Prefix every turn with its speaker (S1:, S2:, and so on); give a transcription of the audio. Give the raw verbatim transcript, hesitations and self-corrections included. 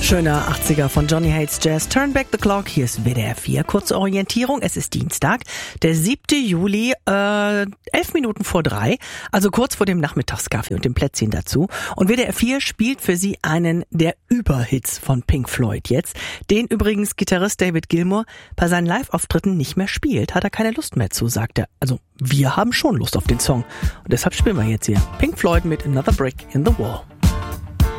S1: Schöner achtziger von Johnny Hates Jazz. Turn back the clock. Hier ist W D R vier. Kurze Orientierung. Es ist Dienstag, der siebte Juli, äh, elf Minuten vor drei. Also kurz vor dem Nachmittagskaffee und dem Plätzchen dazu. Und W D R vier spielt für Sie einen der Überhits von Pink Floyd jetzt. Den übrigens Gitarrist David Gilmour bei seinen Live-Auftritten nicht mehr spielt. Hat er keine Lust mehr zu, sagt er. Also wir haben schon Lust auf den Song. Und deshalb spielen wir jetzt hier Pink Floyd mit Another Brick in the Wall.